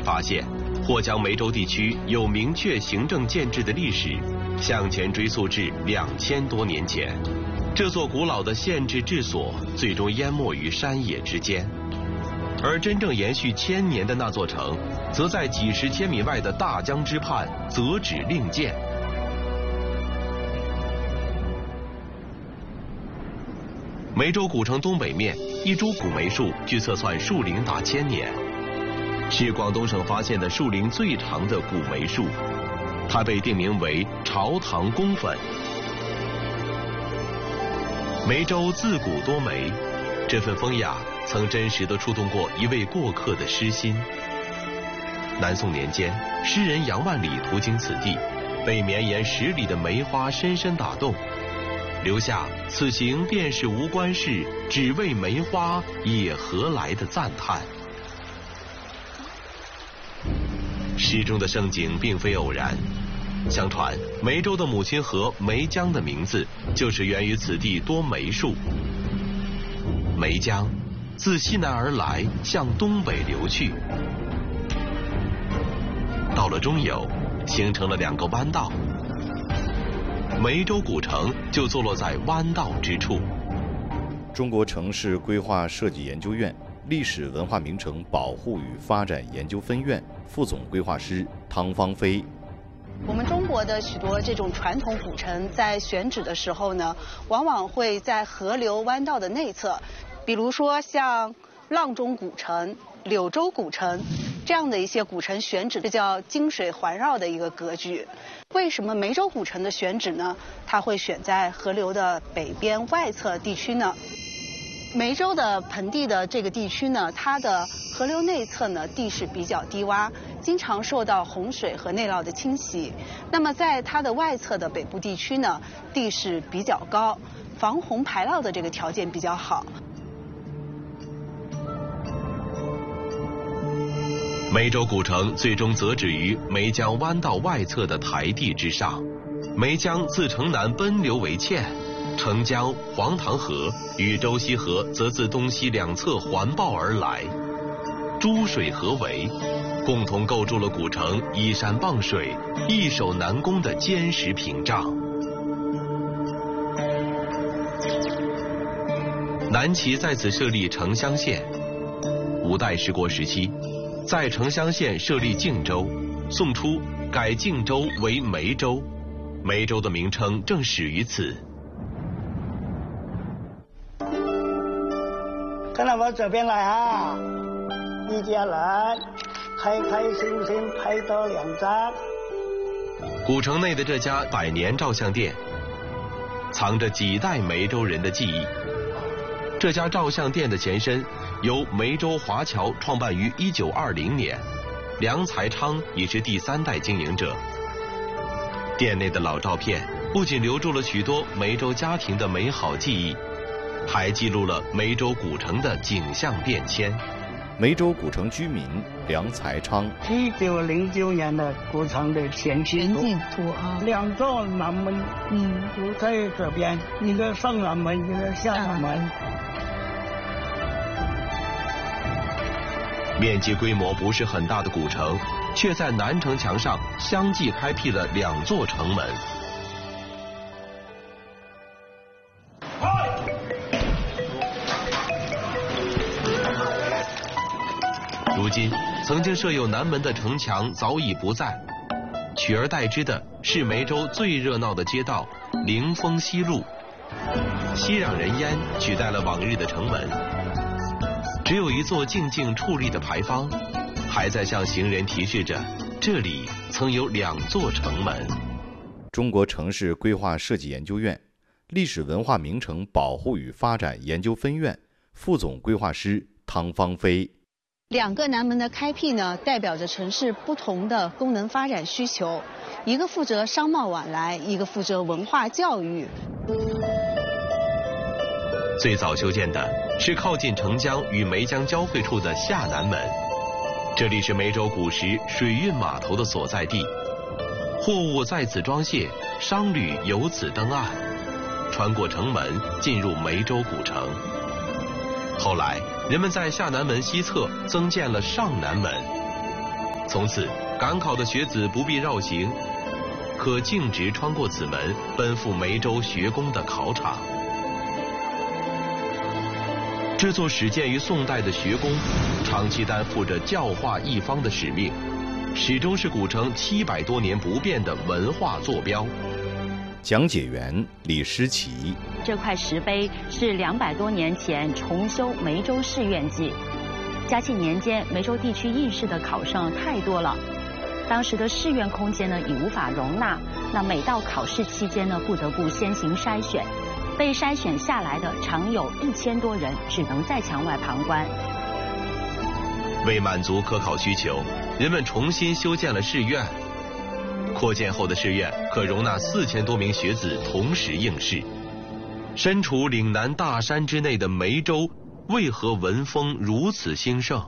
发现，或将梅州地区有明确行政建制的历史向前追溯至2000多年前。这座古老的县治治所最终淹没于山野之间，而真正延续1000年的那座城，则在几十千米外的大江之畔择址另建。梅州古城东北面一株古梅树，据测算树龄达1000年，是广东省发现的树龄最长的古梅树，它被定名为朝堂公粉。梅州自古多梅，这份风雅曾真实地触动过一位过客的诗心。南宋年间，诗人杨万里途经此地，被绵延10里的梅花深深打动，留下“此行便是无关事，只为梅花也何来”的赞叹。诗中的盛景并非偶然，相传梅州的母亲河梅江的名字就是源于此地多梅树。梅江自西南而来，向东北流去，到了中游，形成了2个弯道。梅州古城就坐落在弯道之处。 中国城市规划设计研究院历史文化名城保护与发展研究分院副总规划师汤芳菲。 我们中国的许多这种传统古城在选址的时候呢，往往会在河流弯道的内侧，比如说像阆中古城、柳州古城这样的一些古城选址，这叫经水环绕的一个格局。为什么梅州古城的选址呢？它会选在河流的北边外侧地区呢？梅州的盆地的这个地区呢，它的河流内侧呢地势比较低洼，经常受到洪水和内涝的侵袭。那么在它的外侧的北部地区呢，地势比较高，防洪排涝的这个条件比较好。 梅州古城最终择址于梅江弯道外侧的台地之上。梅江自城南奔流为堑，澄江、黄塘河与周溪河则自东西2侧环抱而来，诸水合围，共同构筑了古城依山傍水、易守难攻的坚实屏障。南齐在此设立城乡县，五代十国时期，在城乡县设立靖州，宋初改靖州为梅州，梅州的名称正始于此。 跟到我这边来啊，一家人开开心心拍到2张。 古城内的这家百年照相店，藏着几代梅州人的记忆。这家照相店的前身由梅州华侨创办于1920年，梁才昌已是第3代经营者。店内的老照片不仅留住了许多梅州家庭的美好记忆，还记录了梅州古城的景象变迁。 梅州古城居民梁才昌 ，1909年的古城的全景图啊，2座南门，就在这边，一个上南门，一个下南门。 面积规模不是很大的古城，却在南城墙上相继开辟了2座城门。如今，曾经设有南门的城墙早已不在，取而代之的是梅州最热闹的街道灵峰西路，熙攘人烟取代了往日的城门。只有一座静静矗立的牌坊，还在向行人提示着这里曾有2座城门。 中国城市规划设计研究院历史文化名城保护与发展研究分院副总规划师汤芳菲。 2个南门的开辟呢，代表着城市不同的功能发展需求，一个负责商贸往来，一个负责文化教育。 最早修建的是靠近澄江与梅江交汇处的下南门，这里是梅州古时水运码头的所在地，货物在此装卸，商旅由此登岸，穿过城门进入梅州古城。后来人们在下南门西侧增建了上南门， 从此，赶考的学子不必绕行，可径直穿过此门，奔赴梅州学宫的考场。这座始建于宋代的学宫，长期担负着教化一方的使命，始终是古城700多年不变的文化坐标。 讲解员李诗琪， 这块石碑是200多年前重修梅州市院记。嘉庆年间，梅州地区应试的考生太多了，当时的市院空间呢已无法容纳，那每到考试期间呢，不得不先行筛选。被筛选下来的常有1000多人，只能在墙外旁观。 为满足科考需求，人们重新修建了市院。扩建后的市院可容纳4000多名学子同时应试。身处岭南大山之内的梅州，为何文风如此兴盛？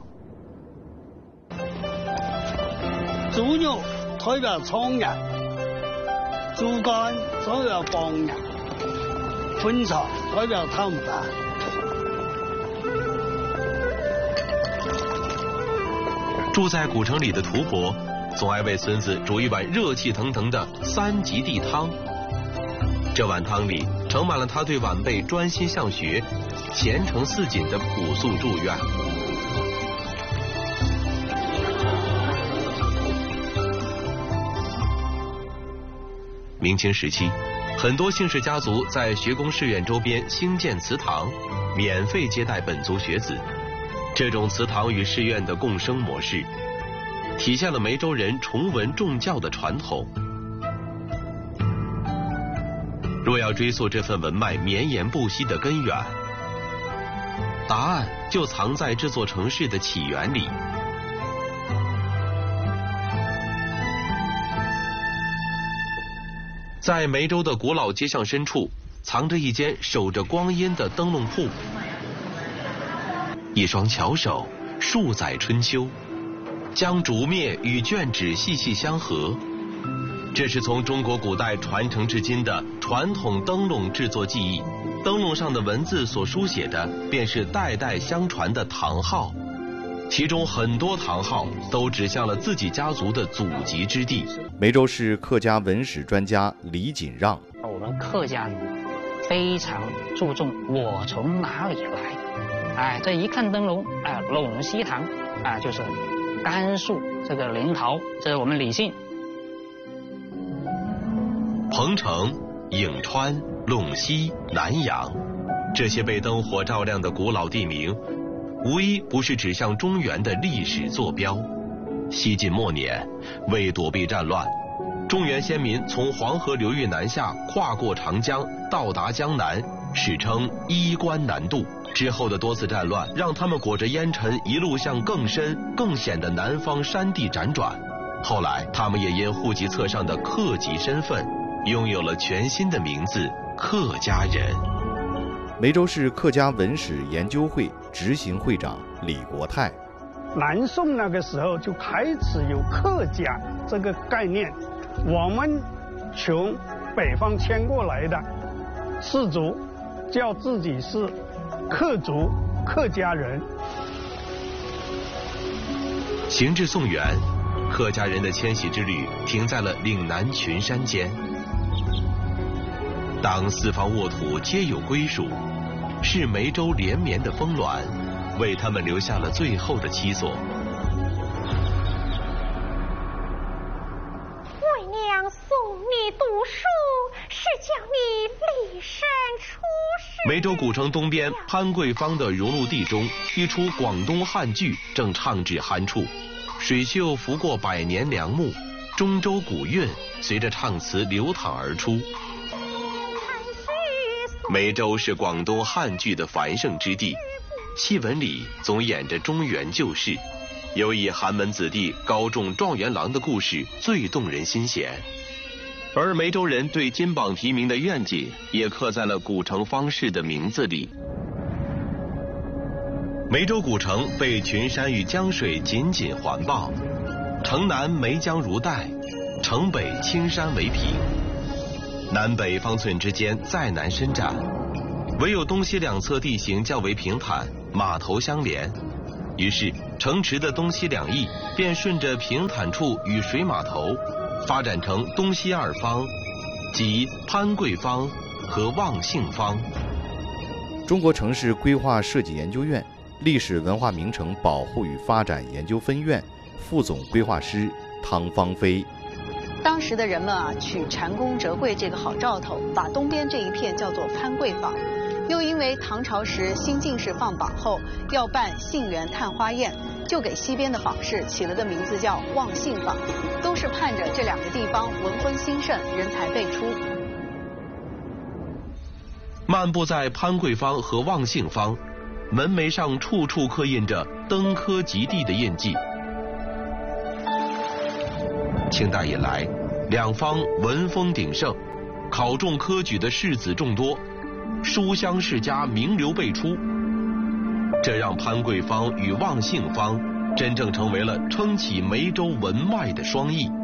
猪肉代表苍人，猪肝代表帮人，粉茶代表他们的。 住在古城里的屠婆，总爱为孙子煮一碗热气腾腾的3及第汤。这碗汤里盛满了他对晚辈专心向学、前程似锦的朴素祝愿。明清时期，很多姓氏家族在学宫市院周边兴建祠堂，免费接待本族学子。这种祠堂与市院的共生模式，体现了梅州人崇文重教的传统。若要追溯这份文脉绵延不息的根源，答案就藏在这座城市的起源里。在梅州的古老街巷深处，藏着一间守着光阴的灯笼铺。一双巧手，数载春秋，将竹篾与绢纸细细相合。这是从中国古代传承至今的传统灯笼制作技艺。灯笼上的文字所书写的，便是代代相传的堂号，其中很多堂号都指向了自己家族的祖籍之地。 梅州市客家文史专家李锦让， 我们客家人非常注重我从哪里来，这一看灯笼，陇西堂，就是甘肃这个临洮，这是我们李姓。 彭城、颍川、陇西、南阳，这些被灯火照亮的古老地名，无一不是指向中原的历史坐标。西晋末年，为躲避战乱，中原先民从黄河流域南下，跨过长江，到达江南，史称衣冠南渡。之后的多次战乱，让他们裹着烟尘，一路向更深、更险的南方山地辗转。后来，他们也因户籍册上的客籍身份，拥有了全新的名字——客家人。 梅州市客家文史研究会执行会长李国泰， 南宋那个时候就开始有客家这个概念，我们从北方迁过来的士族叫自己是客族、客家人。 行至宋元，客家人的迁徙之旅停在了岭南群山间。当四方沃土皆有归属，是梅州连绵的峰峦为他们留下了最后的栖所。 为娘送你读书，是叫你立身出世。 梅州古城东边潘桂坊的熔炉地中，一出广东汉剧正唱至酣处，水袖拂过百年良木，中州古韵随着唱词流淌而出。梅州是广东汉剧的繁盛之地，戏文里总演着中原旧事，尤以寒门子弟高中状元郎的故事最动人心弦。而梅州人对金榜题名的愿景也刻在了古城方士的名字里。梅州古城被群山与江水紧紧环抱，城南梅江如带，城北青山为屏，南北方寸之间再难伸展，唯有东西两侧地形较为平坦，码头相连， 于是城池的东西两翼便顺着平坦处与水码头发展成东西二方，即潘桂坊和望杏坊。 中国城市规划设计研究院历史文化名城保护与发展研究分院副总规划师汤芳菲。 当时的人们取蟾宫折桂这个好兆头，把东边这一片叫做潘桂坊。又因为唐朝时新进士放榜后要办杏园探花宴，就给西边的坊市起了个名字叫望杏坊，都是盼着这两个地方文婚兴盛，人才辈出。 漫步在潘桂坊和望杏坊，门楣上处处刻印着登科及第的印记。清代以来，两方文风鼎盛，考中科举的士子众多，书香世家名流辈出，这让潘桂坊与望杏坊真正成为了撑起梅州文脉的双翼。